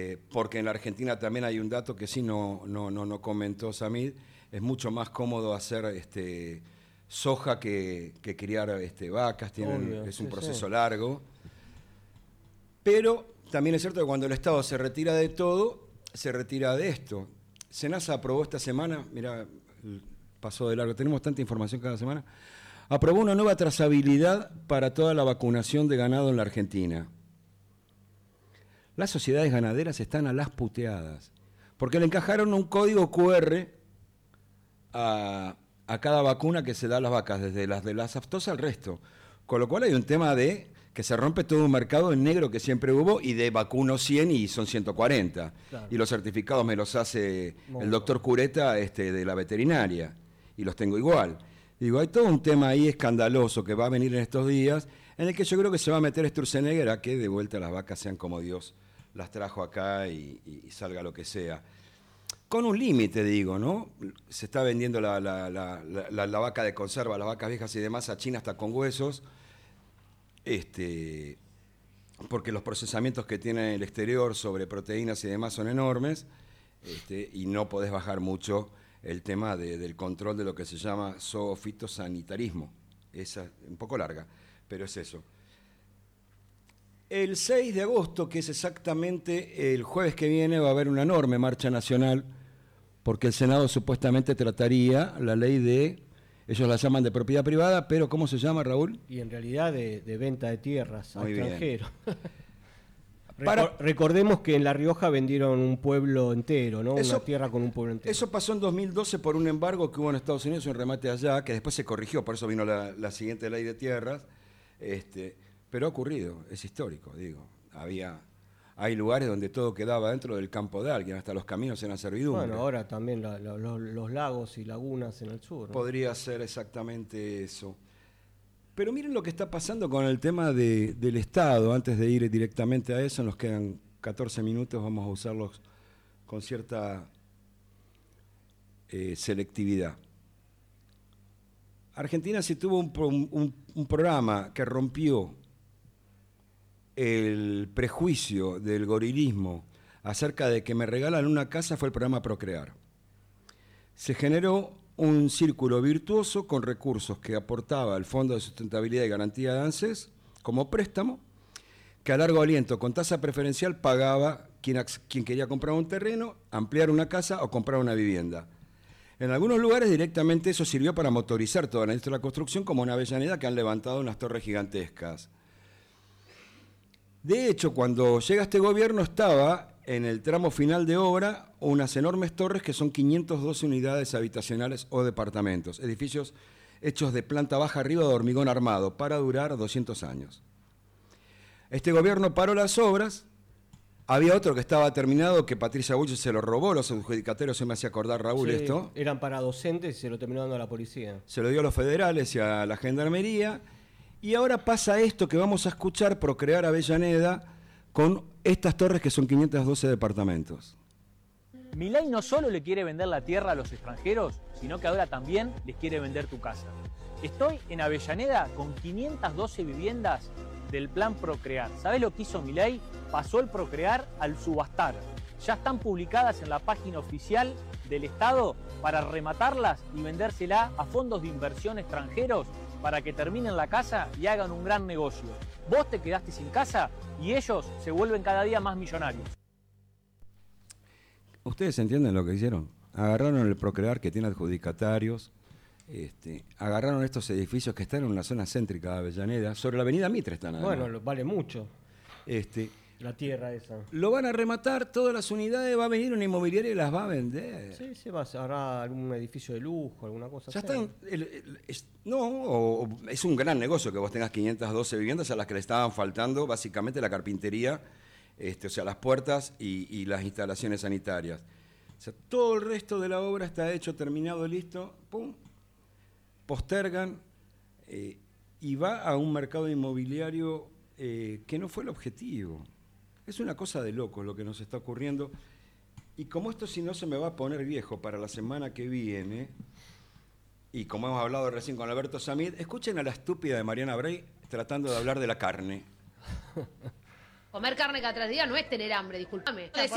porque en la Argentina también hay un dato que sí no comentó Samid, es mucho más cómodo hacer soja que criar vacas, Obvio, es un sí, proceso sí. largo. Pero también es cierto que cuando el Estado se retira de todo, se retira de esto. SENASA aprobó esta semana, mira, pasó de largo, tenemos tanta información cada semana, aprobó una nueva trazabilidad para toda la vacunación de ganado en la Argentina. Las sociedades ganaderas están a las puteadas, porque le encajaron un código QR a cada vacuna que se da a las vacas, desde las de la aftosa al resto. Con lo cual hay un tema de que se rompe todo un mercado en negro que siempre hubo y de vacuno 100 y son 140. Claro. Y los certificados me los hace el doctor Cureta de la veterinaria y los tengo igual. Digo, hay todo un tema ahí escandaloso que va a venir en estos días en el que yo creo que se va a meter Sturzenegger a que de vuelta las vacas sean como Dios las trajo acá y salga lo que sea. Con un límite, digo, ¿no? Se está vendiendo la vaca de conserva, las vacas viejas y demás a China hasta con huesos, porque los procesamientos que tiene el exterior sobre proteínas y demás son enormes, y no podés bajar mucho el tema del control de lo que se llama zoofitosanitarismo. Esa es un poco larga, pero es eso. El 6 de agosto, que es exactamente el jueves que viene, va a haber una enorme marcha nacional, porque el Senado supuestamente trataría la ley de, ellos la llaman de propiedad privada, pero ¿cómo se llama, Raúl? Y en realidad de venta de tierras a Muy bien. extranjeros. Recordemos que en La Rioja vendieron un pueblo entero, ¿no? Una tierra con un pueblo entero. Eso pasó en 2012 por un embargo que hubo en Estados Unidos, un remate allá, que después se corrigió, por eso vino la siguiente ley de tierras. Pero ha ocurrido, es histórico, digo. Hay lugares donde todo quedaba dentro del campo de alguien, hasta los caminos eran servidumbre. Bueno, ahora también los lagos y lagunas en el sur, ¿no? Podría ser exactamente eso. Pero miren lo que está pasando con el tema del Estado. Antes de ir directamente a eso, nos quedan 14 minutos, vamos a usarlos con cierta selectividad. Argentina sí tuvo un programa que rompió el prejuicio del gorilismo acerca de que me regalan una casa, fue el programa Procrear. Se generó un círculo virtuoso con recursos que aportaba el Fondo de Sustentabilidad y Garantía de ANSES como préstamo, que a largo aliento con tasa preferencial pagaba quien quería comprar un terreno, ampliar una casa o comprar una vivienda. En algunos lugares directamente eso sirvió para motorizar toda la industria de la construcción, como en Avellaneda, que han levantado unas torres gigantescas. De hecho, cuando llega este gobierno estaba en el tramo final de obra unas enormes torres que son 512 unidades habitacionales o departamentos, edificios hechos de planta baja arriba de hormigón armado para durar 200 años. Este gobierno paró las obras, había otro que estaba terminado que Patricia Bullrich se lo robó, los adjudicatarios, se me hacía acordar, Raúl, Sí, esto. eran para docentes y se lo terminó dando a la policía. Se lo dio a los federales y a la gendarmería. Y ahora pasa esto que vamos a escuchar, Procrear Avellaneda, con estas torres que son 512 departamentos. Milei no solo le quiere vender la tierra a los extranjeros, sino que ahora también les quiere vender tu casa. Estoy en Avellaneda con 512 viviendas del plan Procrear. ¿Sabés lo que hizo Milei? Pasó el Procrear al subastar. Ya están publicadas en la página oficial del Estado para rematarlas y vendérsela a fondos de inversión extranjeros para que terminen la casa y hagan un gran negocio. Vos te quedaste sin casa y ellos se vuelven cada día más millonarios. ¿Ustedes entienden lo que hicieron? Agarraron el Procrear que tiene adjudicatarios, agarraron estos edificios que están en una zona céntrica de Avellaneda, sobre la avenida Mitre están ahí. Bueno, vale mucho. La tierra esa. Lo van a rematar, todas las unidades, va a venir una inmobiliaria y las va a vender. Sí, se va a hacer algún edificio de lujo, alguna cosa Ya así. están, es un gran negocio que vos tengas 512 viviendas a las que le estaban faltando básicamente la carpintería, o sea, las puertas y las instalaciones sanitarias. O sea, todo el resto de la obra está hecho, terminado, listo, pum, postergan y va a un mercado inmobiliario que no fue el objetivo. Es una cosa de locos lo que nos está ocurriendo. Y como esto si no se me va a poner viejo para la semana que viene, y como hemos hablado recién con Alberto Samid, escuchen a la estúpida de Mariana Bray tratando de hablar de la carne. Comer carne cada 3 días no es tener hambre, discúlpame.